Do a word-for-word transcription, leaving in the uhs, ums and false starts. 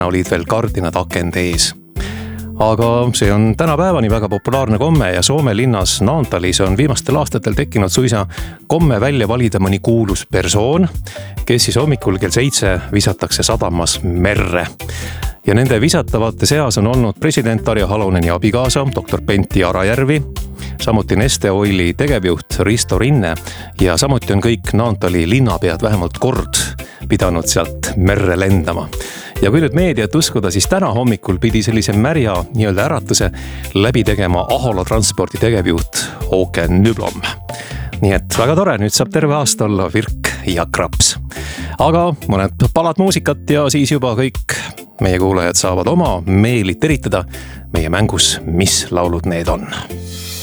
olid veel kardinad akende ees. Aga see on tänapäevani väga populaarne komme ja Soome linnas Naantalis on viimastel aastatel tekkinud suisa komme välja valida mõni kuulus persoon, kes siis hommikul kell seitse visatakse sadamas merre. Ja nende visatavate seas on olnud president Tarja Haloneni abikaasa, doktor Pentti Arajärvi, samuti Neste Oili tegevjuht Risto Rinne ja samuti on kõik Naantali linnapead vähemalt kord pidanud sealt merre lendama. Ja kui nüüd meediat uskuda, siis täna hommikul pidi sellise märja nii-öelda äratuse läbi tegema Ahola transpordi tegevjuht Åke Nyblom. Nii et väga tore, nüüd saab terve aasta olla virk ja kraps. Aga mõned palad muusikat ja siis juba kõik meie kuulajad saavad oma meeli teritada meie mängus, mis laulud need on.